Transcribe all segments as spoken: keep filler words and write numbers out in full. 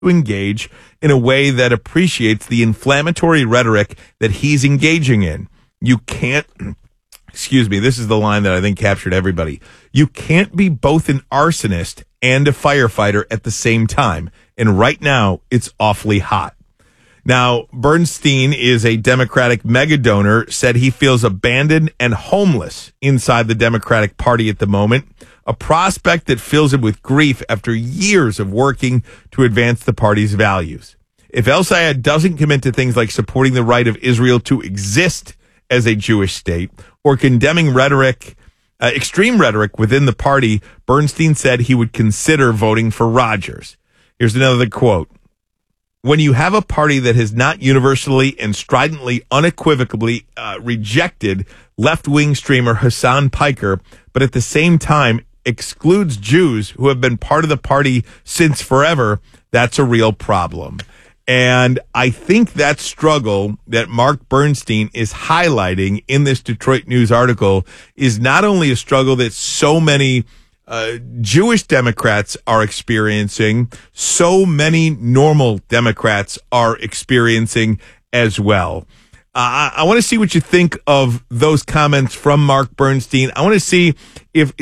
to engage in a way that appreciates the inflammatory rhetoric that he's engaging in. You can't, excuse me, this is the line that I think captured everybody. You can't be both an arsonist and a firefighter at the same time. And right now, it's awfully hot. Now, Bernstein is a Democratic mega donor, said he feels abandoned and homeless inside the Democratic Party at the moment, a prospect that fills him with grief after years of working to advance the party's values. If El-Sayed doesn't commit to things like supporting the right of Israel to exist as a Jewish state or condemning rhetoric, uh, extreme rhetoric within the party, Bernstein said he would consider voting for Rogers. Here's another quote. When you have a party that has not universally and stridently, unequivocally uh, rejected left-wing streamer Hassan Piker, but at the same time excludes Jews who have been part of the party since forever, that's a real problem. And I think that struggle that Mark Bernstein is highlighting in this Detroit News article is not only a struggle that so many Uh, Jewish Democrats are experiencing, so many normal Democrats are experiencing as well. Uh, I, I want to see what you think of those comments from Mark Bernstein. I want to see if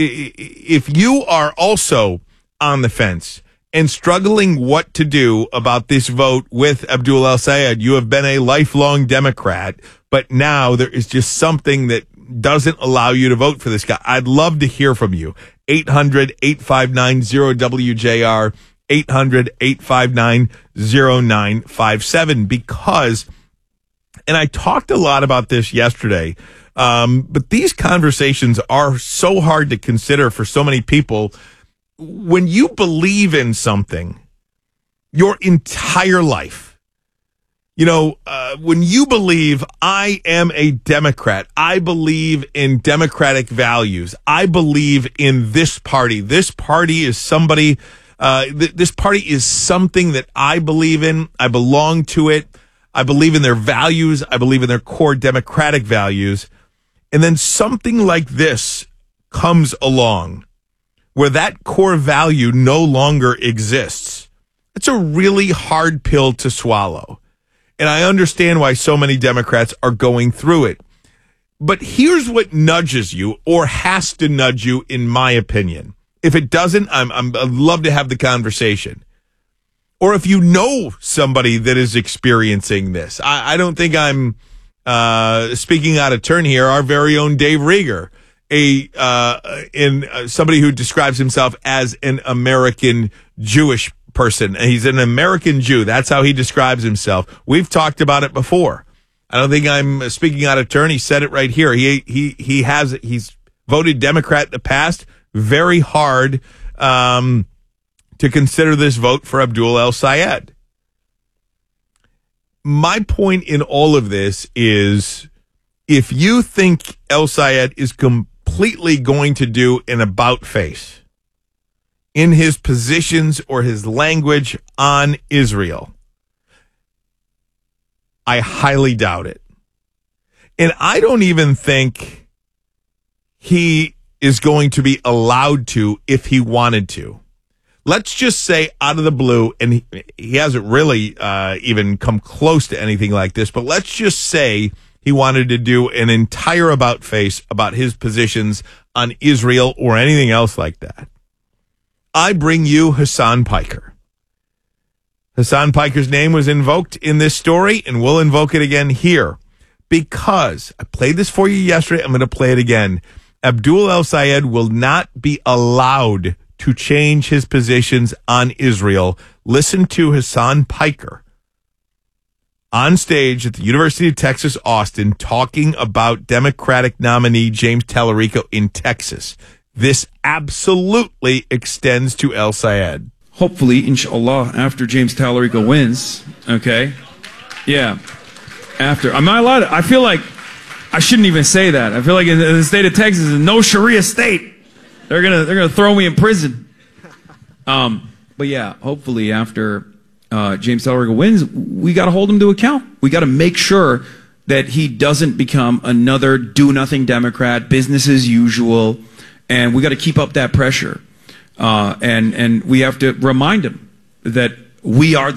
if you are also on the fence and struggling what to do about this vote with Abdul El-Sayed. You have been a lifelong Democrat, but now there is just something that doesn't allow you to vote for this guy. I'd love to hear from you. eight hundred, eight five nine, zero W J R, eight hundred, eight five nine, zero nine five seven, because, and I talked a lot about this yesterday, um, but these conversations are so hard to consider for so many people. When you believe in something your entire life, you know, uh, when you believe I am a Democrat, I believe in democratic values, I believe in this party. This party is somebody, uh, th- this party is something that I believe in. I belong to it. I believe in their values. I believe in their core democratic values. And then something like this comes along where that core value no longer exists. It's a really hard pill to swallow. And I understand why so many Democrats are going through it. But here's what nudges you, or has to nudge you, in my opinion. If it doesn't, I'm, I'm, I'd love to have the conversation. Or if you know somebody that is experiencing this. I, I don't think I'm uh, speaking out of turn here. Our very own Dave Rieger, a uh, in uh, somebody who describes himself as an American Jewish person. He's an American Jew. That's how he describes himself. We've talked about it before. I don't think I'm speaking out of turn. He said it right here. He he he has he's voted Democrat in the past. Very hard um, to consider this vote for Abdul El-Sayed. My point in all of this is, if you think El-Sayed is completely going to do an about face in his positions or his language on Israel, I highly doubt it. And I don't even think he is going to be allowed to if he wanted to. Let's just say out of the blue, and he, he hasn't really uh, even come close to anything like this, but let's just say he wanted to do an entire about face about his positions on Israel or anything else like that. I bring you Hassan Piker. Hassan Piker's name was invoked in this story, and we'll invoke it again here, because I played this for you yesterday. I'm going to play it again. Abdul El-Sayed will not be allowed to change his positions on Israel. Listen to Hassan Piker on stage at the University of Texas, Austin, talking about Democratic nominee James Tallarico in Texas. This absolutely extends to El-Sayed. Hopefully, inshallah, after James Tallarico wins, okay? Yeah, after. Am I allowed to, I feel like I shouldn't even say that. I feel like in the state of Texas, no Sharia state. They're gonna they're gonna throw me in prison. Um, but yeah, hopefully after uh, James Tallarico wins, we got to hold him to account. We got to make sure that he doesn't become another do-nothing Democrat, business as usual. And we got to keep up that pressure. Uh, and, and we have to remind him that we are the